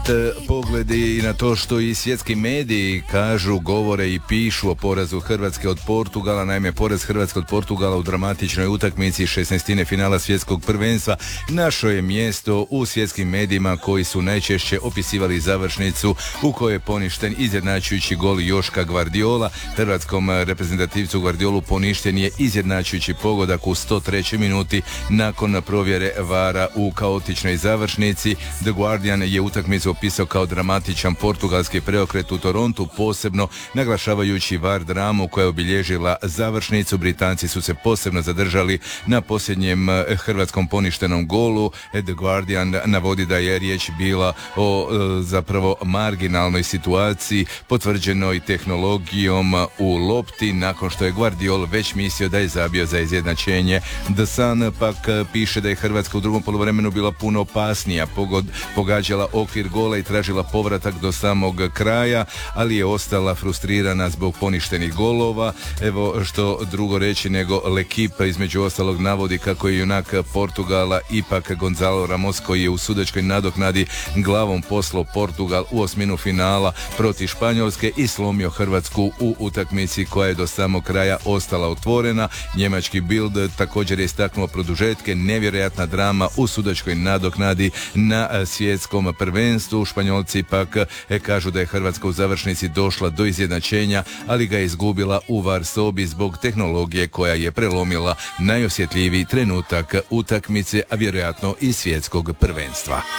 pogledi i na to što i svjetski mediji kažu, govore i pišu o porazu Hrvatske od Portugala. Naime, poraz Hrvatske od Portugala u dramatičnoj utakmici 16. finala svjetskog prvenstva našlo je mjesto u svjetskim medijima koji su najčešće opisivali završnicu u kojoj je poništen izjednačujući gol Joška Gvardiola. Hrvatskom reprezentativcu Gvardiolu poništen je izjednačujući pogodak u 103. minuti nakon provjere VAR-a u kaotičnoj završnici. The Guardian je utakmicu opisao kao dramatičan portugalski preokret u Torontu, posebno naglašavajući VAR dramu koja je obilježila završnicu. Britanci su se posebno zadržali na posljednjem hrvatskom poništenom golu. The Guardian navodi da je riječ bila o zapravo marginalnoj situaciji potvrđenoj tehnologijom u lopti nakon što je Gvardiol već mislio da je zabio za izjednačenje. The Sun pak piše da je Hrvatska u drugom poluvremenu bila puno opasnija, pogađala okvir gola i tražila povratak do samog kraja, ali je ostala frustrirana zbog poništenih golova. Evo što drugo reći nego L'Equipe između ostalog navodi kako je junak Portugala ipak Gonzalo Ramos, koji je u sudačkoj nadoknadi glavom poslao Portugal u osminu finala protiv Španjolske i slomio Hrvatsku u utakmici koja je do samog kraja ostala otvorena. Njemački Bild također je istaknuo produžetke, nevjerojatna drama u sudačkoj nadoknadi na svjetskom prvenstvu. Španjolci pak kažu da je Hrvatska u završnici došla do izjednačenja, ali ga je izgubila u VAR sobi zbog tehnologije koja je prelomila najosjetljiviji trenutak utakmice, a vjerojatno i svjetskog prvenstva.